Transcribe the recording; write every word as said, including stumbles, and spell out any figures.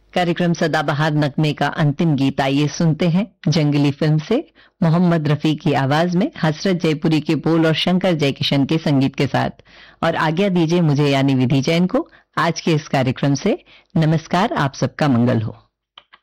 कार्यक्रम सदाबहार नगमे का अंतिम गीत आइए सुनते हैं जंगली फिल्म से मोहम्मद रफी की आवाज में हसरत जयपुरी के बोल और शंकर जयकिशन के संगीत के साथ। और आज्ञा दीजिए मुझे यानी विधि जैन को आज के इस कार्यक्रम से। नमस्कार, आप सबका मंगल हो।